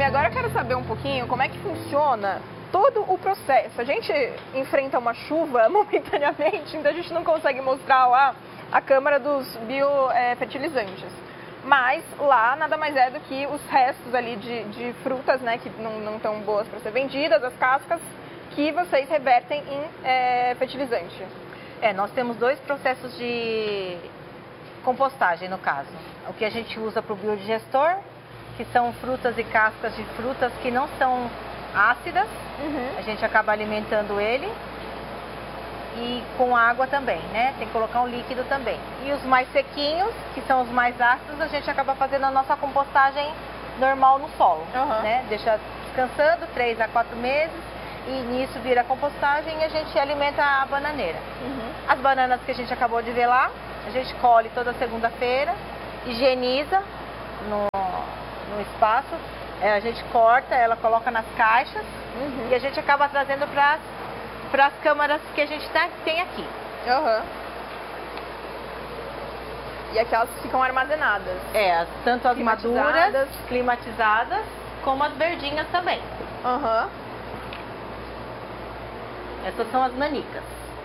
Noemi, agora eu quero saber um pouquinho como é que funciona todo o processo. A gente enfrenta uma chuva momentaneamente, então a gente não consegue mostrar lá a câmara dos biofertilizantes. Mas lá nada mais é do que os restos ali de frutas, né, que não estão boas para ser vendidas, as cascas, que vocês revertem em fertilizante. Nós temos dois processos de compostagem, no caso. O que a gente usa para o biodigestor, que são frutas e cascas de frutas que não são ácidas. A gente acaba alimentando ele. E com água também, né? Tem que colocar um líquido também. E os mais sequinhos, que são os mais ácidos, a gente acaba fazendo a nossa compostagem normal no solo, né? Deixa descansando 3 a 4 meses e nisso vira compostagem e a gente alimenta a bananeira. As bananas que a gente acabou de ver lá, a gente colhe toda segunda-feira, higieniza no espaço, a gente corta, ela coloca nas caixas e a gente acaba trazendo para as câmaras que a gente tem aqui. E aquelas ficam armazenadas. Tanto as maduras, climatizadas, como as verdinhas também. Essas são as nanicas.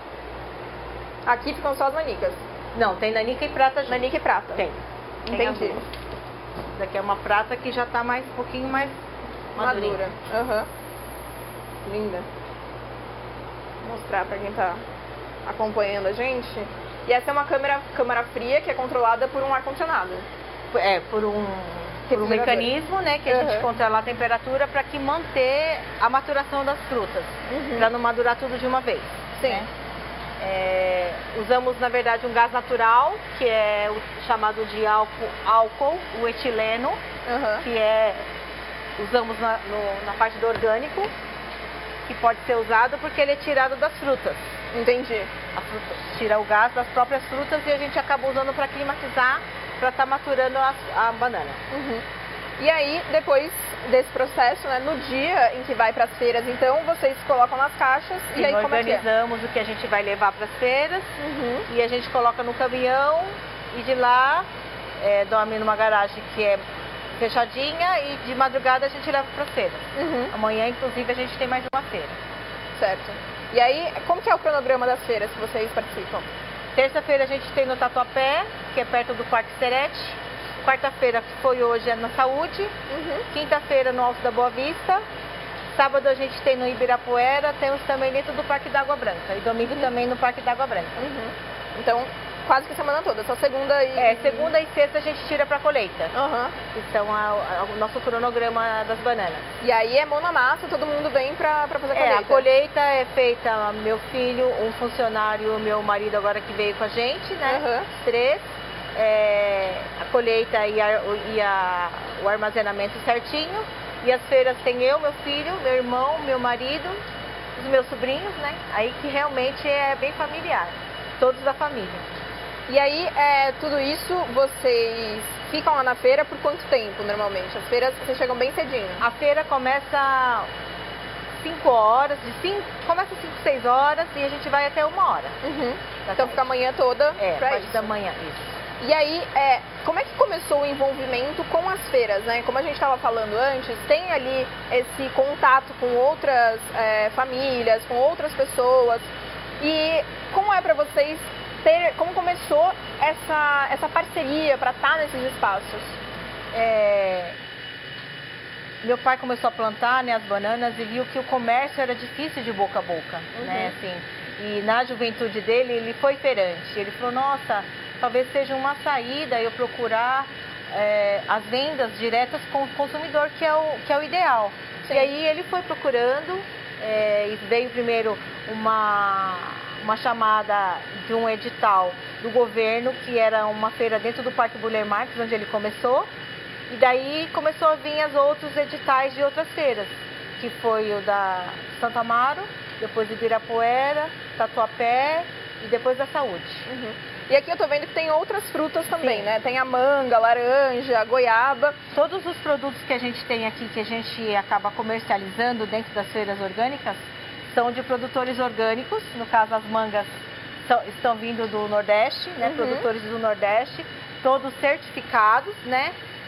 Aqui ficam só as nanicas? Não, tem nanica e prata. Nanica e prata? Tem. Entendi. Essa daqui é uma prata que já está um pouquinho mais madura. Linda. Vou mostrar para quem está acompanhando a gente. E essa é uma câmara fria que é controlada por um ar-condicionado. Por um mecanismo, né, que a gente controla a temperatura para que manter a maturação das frutas, para não madurar tudo de uma vez. Sim. Né? Usamos, na verdade, um gás natural, que é o chamado de álcool, o etileno, que usamos na parte do orgânico, que pode ser usado porque ele é tirado das frutas. Entendi. A fruta tira o gás das próprias frutas e a gente acaba usando para climatizar, para estar maturando a banana. E aí, depois desse processo, né, no dia em que vai para as feiras, então, vocês colocam nas caixas e aí como é que é? Organizamos o que a gente vai levar para as feiras e a gente coloca no caminhão e de lá dorme numa garagem que é fechadinha e de madrugada a gente leva para as feiras. Amanhã, inclusive, a gente tem mais uma feira. Certo. E aí, como que é o cronograma das feiras que vocês participam? Terça-feira a gente tem no Tatuapé, que é perto do Parque Serete. Quarta-feira, que foi hoje, é na Saúde. Quinta-feira, no Alto da Boa Vista. Sábado a gente tem no Ibirapuera, temos também dentro do Parque da Água Branca. E domingo também no Parque da Água Branca. Então, quase que a semana toda, só segunda e... segunda e sexta a gente tira para colheita. Que são o nosso cronograma das bananas. E aí é mão na massa, todo mundo vem para fazer a colheita. A colheita é feita, meu filho, um funcionário, meu marido agora que veio com a gente, né? 3. A colheita e o armazenamento certinho. E as feiras tem eu, meu filho, meu irmão, meu marido, os meus sobrinhos, né? Aí que realmente é bem familiar, todos da família. E aí, tudo isso, vocês ficam lá na feira por quanto tempo, normalmente? As feiras, vocês chegam bem cedinho? A feira começa 5 horas, começa 5, 6 horas e a gente vai até 1 hora. Então fica a manhã toda pra isso. Da manhã, isso. E aí, como é que começou o envolvimento com as feiras, né? Como a gente estava falando antes, tem ali esse contato com outras famílias, com outras pessoas. E como é para vocês como começou essa parceria para estar nesses espaços? Meu pai começou a plantar, né, as bananas e viu que o comércio era difícil de boca a boca, né, assim. E na juventude dele, ele foi feirante. Ele falou, nossa, talvez seja uma saída eu procurar as vendas diretas com o consumidor, que é o ideal. Sim. E aí ele foi procurando, e veio primeiro uma chamada de um edital do governo, que era uma feira dentro do Parque Burle Marx, onde ele começou. E daí começou a vir os outros editais de outras feiras, que foi o da Santo Amaro, depois do Ibirapuera, Tatuapé e depois da Saúde. E aqui eu tô vendo que tem outras frutas também, né? Tem a manga, a laranja, a goiaba. Todos os produtos que a gente tem aqui, que a gente acaba comercializando dentro das feiras orgânicas, são de produtores orgânicos. No caso, as mangas estão vindo do Nordeste, né? Produtores do Nordeste, todos certificados, né?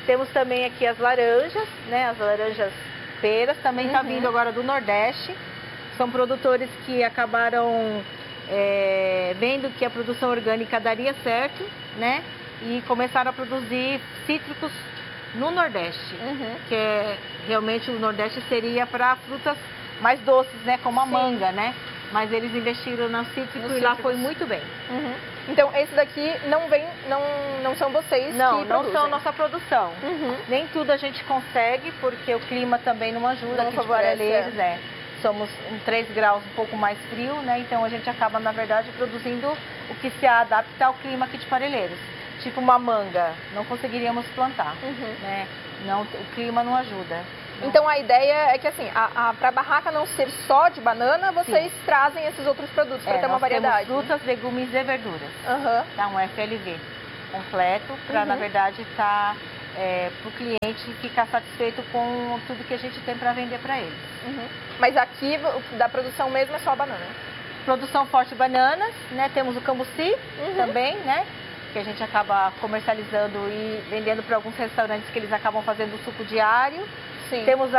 Temos também aqui as laranjas, né? As laranjas peras, também está vindo agora do Nordeste. São produtores que acabaram vendo que a produção orgânica daria certo, né? E começaram a produzir cítricos no Nordeste, que realmente o Nordeste seria para frutas mais doces, né? Como a manga, né? Mas eles investiram no cítrico e lá foi muito bem. Então, esse daqui não são vocês que produzem? Não são nossa produção. Nem tudo a gente consegue, porque o clima também não ajuda. Aqui de Parelheiros, somos 3 graus um pouco mais frio, né? Então a gente acaba, na verdade, produzindo o que se adapta ao clima aqui de Parelheiros. Tipo uma manga, não conseguiríamos plantar, né? Não, o clima não ajuda. Então a ideia é que assim, para a barraca não ser só de banana, vocês trazem esses outros produtos para ter uma variedade. Temos frutas, legumes e verduras. Tá, um FLV completo para, na verdade, estar para o cliente ficar satisfeito com tudo que a gente tem para vender para eles. Mas aqui da produção mesmo é só a banana? Produção forte bananas, né? Temos o cambuci também, né? Que a gente acaba comercializando e vendendo para alguns restaurantes que eles acabam fazendo o suco diário. Temos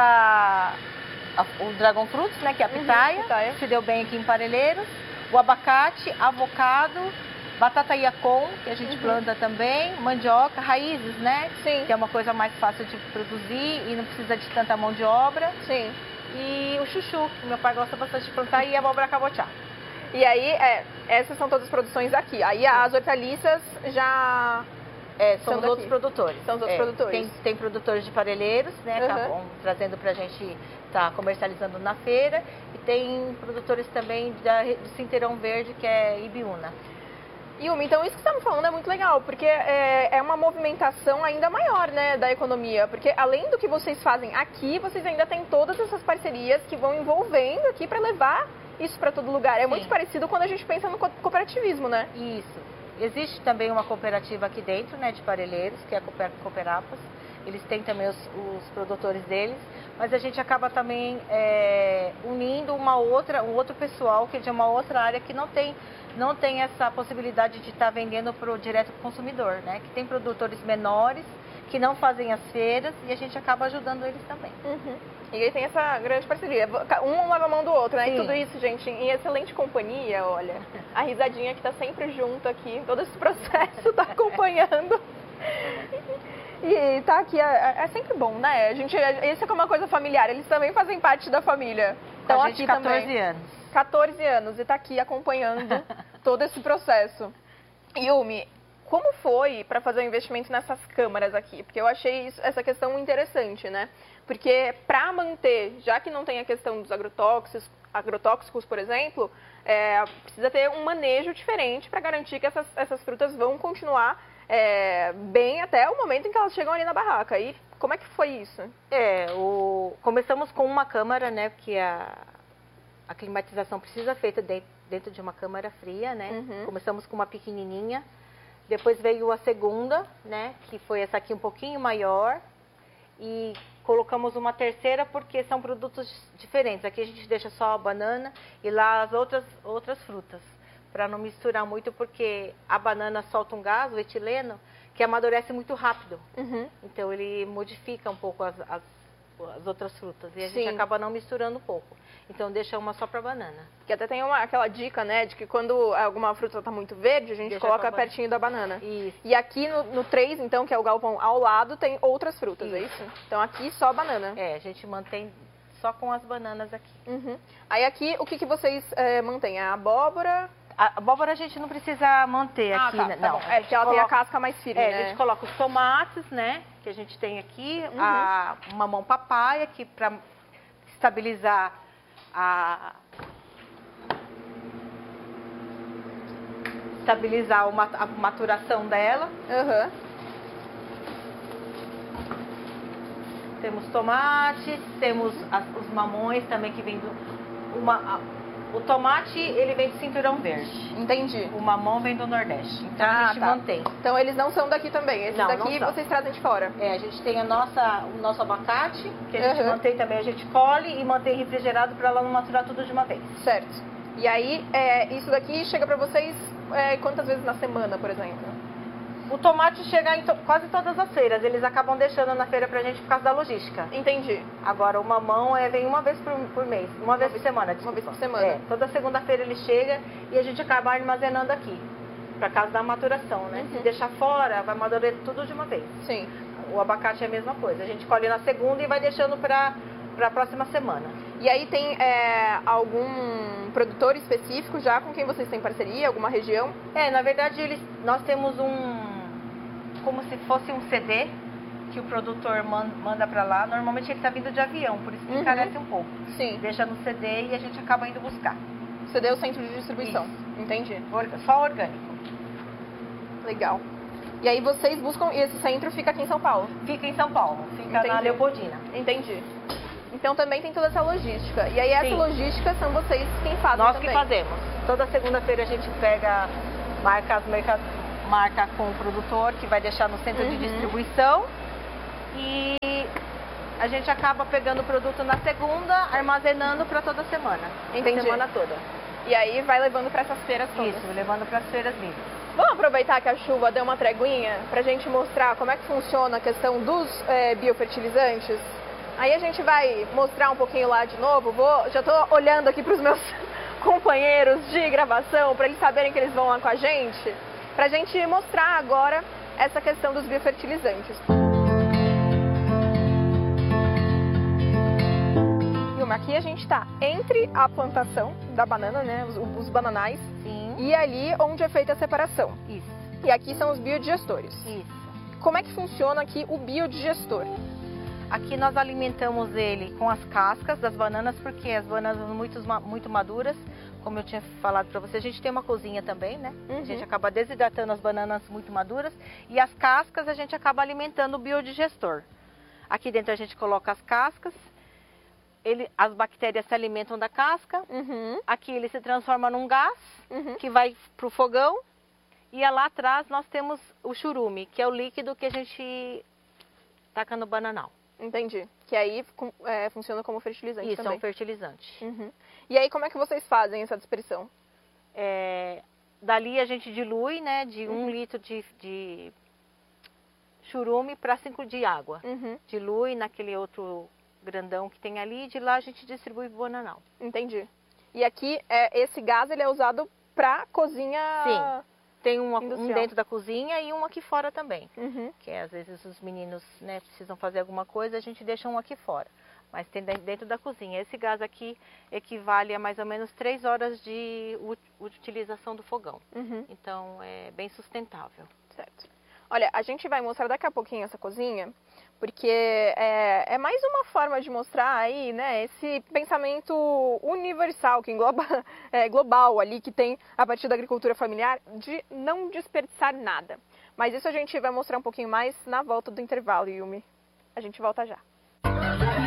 o Dragon Fruits, né, que é a pitaia, que se deu bem aqui em Parelheiros. O abacate, avocado, batata iacon, que a gente planta também, mandioca, raízes, né? Que é uma coisa mais fácil de produzir e não precisa de tanta mão de obra. E o chuchu, que meu pai gosta bastante de plantar, e a abóbora cabotiá. E aí, essas são todas as produções aqui. Aí as hortaliças já... são os outros produtores. São os outros produtores. Tem produtores de Parelheiros, né? Acabam trazendo pra gente estar comercializando na feira. E tem produtores também do Cinteirão Verde, que é Ibiúna. Yumi, então isso que você está me falando é muito legal, porque é uma movimentação ainda maior, né, da economia. Porque além do que vocês fazem aqui, vocês ainda têm todas essas parcerias que vão envolvendo aqui para levar isso para todo lugar. É muito parecido quando a gente pensa no cooperativismo, né? Isso. Existe também uma cooperativa aqui dentro, né, de Parelheiros, que é a Cooperapas. Eles têm também os produtores deles, mas a gente acaba também unindo um outro pessoal que é de uma outra área que não tem essa possibilidade de estar vendendo direto para o consumidor, né? Que tem produtores menores que não fazem as feiras e a gente acaba ajudando eles também. E aí tem essa grande parceria. Um leva a mão do outro, né? E tudo isso, gente, em excelente companhia, olha. A risadinha que tá sempre junto aqui, todo esse processo tá acompanhando. E tá aqui, é sempre bom, né? Isso é uma coisa familiar, eles também fazem parte da família. Então aqui 14 anos. 14 anos e tá aqui acompanhando todo esse processo. Yumi, como foi para fazer o investimento nessas câmaras aqui? Porque eu achei essa questão interessante, né? Porque para manter, já que não tem a questão dos agrotóxicos, por exemplo, precisa ter um manejo diferente para garantir que essas frutas vão continuar bem até o momento em que elas chegam ali na barraca. E como é que foi isso? Começamos com uma câmara, né? Porque a climatização precisa ser feita dentro de uma câmara fria, né? Começamos com uma pequenininha. Depois veio a segunda, né, que foi essa aqui um pouquinho maior. E colocamos uma terceira porque são produtos diferentes. Aqui a gente deixa só a banana e lá as outras frutas. Para não misturar muito, porque a banana solta um gás, o etileno, que amadurece muito rápido. Então ele modifica um pouco as outras frutas. E a gente acaba não misturando um pouco. Então deixa uma só para banana. Que até tem aquela dica, né, de que quando alguma fruta está muito verde, a gente coloca pertinho da banana. Isso. E aqui no 3, então, que é o galpão ao lado, tem outras frutas, é isso? Então aqui só banana. A gente mantém só com as bananas aqui. Aí aqui, o que vocês mantêm? A abóbora? A abóbora a gente não precisa manter aqui, tá, né? Tá bom. Porque ela tem a casca mais firme, né? A gente coloca os tomates, né, que a gente tem aqui, a mamão papaya, que para estabilizar a maturação dela. Temos tomates, temos os mamões também que vem o tomate, ele vem do Cinturão Verde. Entendi. O mamão vem do Nordeste. Então a gente mantém. Então eles não são daqui também. Esses daqui vocês trazem de fora. A gente tem o nosso abacate, que a gente mantém também. A gente colhe e mantém refrigerado para ela não maturar tudo de uma vez. Certo. E aí, isso daqui chega para vocês quantas vezes na semana, por exemplo? O tomate chega em quase todas as feiras, eles acabam deixando na feira pra gente por causa da logística. Entendi. Agora, o mamão vem uma vez por mês, uma vez por semana, desculpa. Uma vez por semana. Toda segunda-feira ele chega e a gente acaba armazenando aqui, pra casa da maturação, né? Se deixar fora, vai amadurecer tudo de uma vez. Sim. O abacate é a mesma coisa, a gente colhe na segunda e vai deixando pra próxima semana. E aí tem algum produtor específico já com quem vocês têm parceria, alguma região? Na verdade, nós temos como se fosse um CD que o produtor manda pra lá. Normalmente ele tá vindo de avião, por isso que encarece um pouco. Sim. Deixa no CD e a gente acaba indo buscar. CD é o centro de distribuição. Isso. Entendi. Só orgânico. Legal. E aí vocês buscam, e esse centro fica aqui em São Paulo? Fica em São Paulo, fica Entendi. na Leopoldina. Entendi. Então também tem toda essa logística. E aí essa logística são vocês quem fazem Nós também? que fazemos. Toda segunda-feira a gente marca com o produtor, que vai deixar no centro de distribuição. E a gente acaba pegando o produto na segunda, armazenando para toda semana. Entendi. Semana toda. E aí vai levando para essas feiras todas? Isso, levando para as feiras livres. Vamos aproveitar que a chuva deu uma treguinha pra gente mostrar como é que funciona a questão dos biofertilizantes? Aí a gente vai mostrar um pouquinho lá de novo. Já tô olhando aqui pros meus companheiros de gravação, para eles saberem que eles vão lá com a gente, pra gente mostrar agora essa questão dos biofertilizantes. Vilma, aqui a gente tá entre a plantação da banana, né, os bananais. Sim. E ali onde é feita a separação. Isso. E aqui são os biodigestores. Isso. Como é que funciona aqui o biodigestor? Aqui nós alimentamos ele com as cascas das bananas, porque as bananas muito maduras, como eu tinha falado para você, a gente tem uma cozinha também, né? A gente acaba desidratando as bananas muito maduras e as cascas a gente acaba alimentando o biodigestor. Aqui dentro a gente coloca as cascas, as bactérias se alimentam da casca, aqui ele se transforma num gás que vai para o fogão e lá atrás nós temos o churume, que é o líquido que a gente taca no bananal. Entendi. Que aí funciona como fertilizante também. Isso, é um fertilizante. E aí como é que vocês fazem essa dispersão? Dali a gente dilui, né, de 1 litro de churume para 5 de água. Dilui naquele outro grandão que tem ali e de lá a gente distribui pro bananal. Entendi. E aqui esse gás ele é usado para cozinha. Sim. Tem um dentro da cozinha e um aqui fora também. Que às vezes os meninos, né, precisam fazer alguma coisa, a gente deixa um aqui fora. Mas tem dentro da cozinha. Esse gás aqui equivale a mais ou menos 3 horas de utilização do fogão. Então é bem sustentável. Certo. Olha, a gente vai mostrar daqui a pouquinho essa cozinha, porque é mais uma forma de mostrar aí, né, esse pensamento universal, que engloba global ali, que tem a partir da agricultura familiar, de não desperdiçar nada. Mas isso a gente vai mostrar um pouquinho mais na volta do intervalo, Yumi. A gente volta já.